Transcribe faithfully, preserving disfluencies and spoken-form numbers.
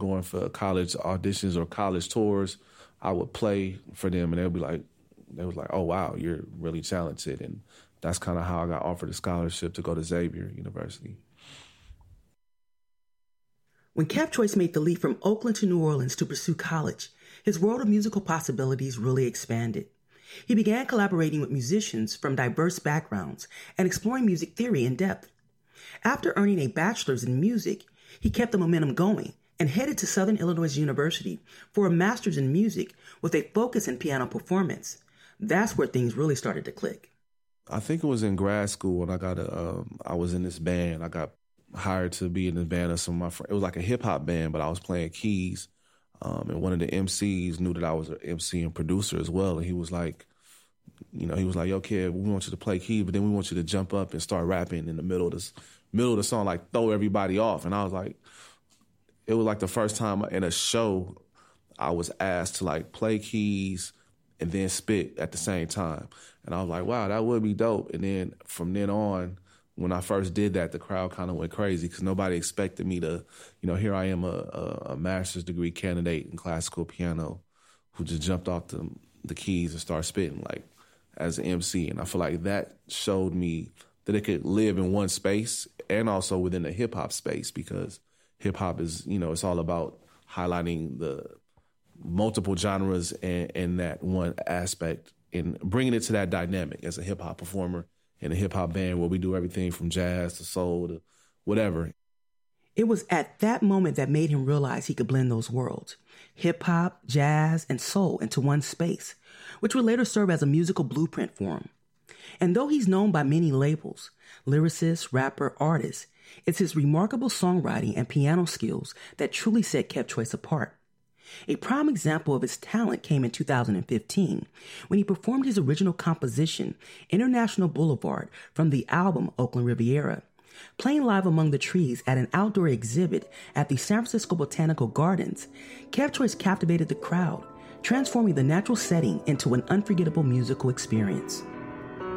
going for college auditions or college tours, I would play for them, and they'd be like, they was like, oh, wow, you're really talented. And that's kind of how I got offered a scholarship to go to Xavier University. When Kev Choice made the leap from Oakland to New Orleans to pursue college, his world of musical possibilities really expanded. He began collaborating with musicians from diverse backgrounds and exploring music theory in depth. After earning a bachelor's in music, he kept the momentum going and headed to Southern Illinois University for a master's in music with a focus in piano performance. That's where things really started to click. I think it was in grad school when I got a, um, I was in this band. I got hired to be in the band of some of my friends. It was like a hip hop band, but I was playing keys. Um, and one of the M Cs knew that I was an M C and producer as well. And he was like, you know, he was like, yo, kid, we want you to play keys, but then we want you to jump up and start rapping in the middle of this, middle of the song, like throw everybody off. And I was like, it was like the first time in a show I was asked to like play keys and then spit at the same time. And I was like, wow, that would be dope. And then from then on, when I first did that, the crowd kind of went crazy because nobody expected me to, you know, here I am, a, a, a master's degree candidate in classical piano who just jumped off the, the keys and started spitting like as an M C. And I feel like that showed me that it could live in one space and also within the hip hop space, because hip hop is, you know, it's all about highlighting the multiple genres and, and that one aspect and bringing it to that dynamic as a hip hop performer in a hip hop band where we do everything from jazz to soul to whatever. It was at that moment that made him realize he could blend those worlds, hip hop, jazz, and soul, into one space, which would later serve as a musical blueprint for him. And though he's known by many labels, lyricist, rapper, artist, it's his remarkable songwriting and piano skills that truly set Kev Choice apart. A prime example of his talent came in two thousand fifteen when he performed his original composition, International Boulevard, from the album Oakland Riviera. Playing live among the trees at an outdoor exhibit at the San Francisco Botanical Gardens, Kev Choice captivated the crowd, transforming the natural setting into an unforgettable musical experience.